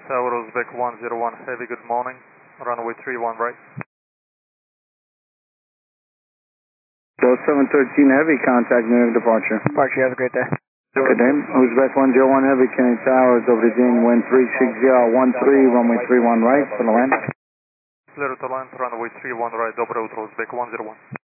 Tower Uzbek 101 Heavy, good morning. Runway 31 right. So 713 Heavy, contact New York departure. Departure, have a great day. Good day. Uzbek 101 Heavy, Kennedy Towers, over the Dean, wind 36013, runway 31 right for the land. Clear to land, runway 31 right, доброе утро, Uzbek 101.